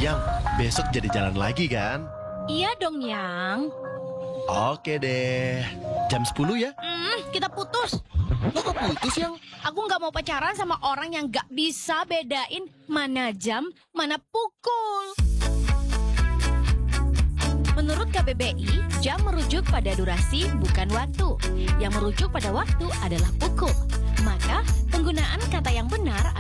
Yang, besok jadi jalan lagi kan? Iya dong, Yang. Oke deh. Jam 10 ya? Kita putus. Lo kok putus, Yang? Aku nggak mau pacaran sama orang yang nggak bisa bedain mana jam, mana pukul. Menurut KBBI, jam merujuk pada durasi bukan waktu. Yang merujuk pada waktu adalah pukul. Maka, penggunaan kata yang benar